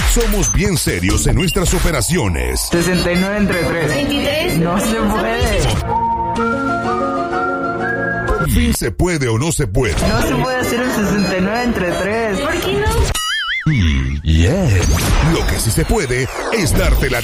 Somos bien serios en nuestras operaciones. 69 entre 3. 23. No se puede. Por fin se puede o no se puede. No se puede hacer el 69 entre 3. ¿Por qué no? Lo que sí se puede es darte la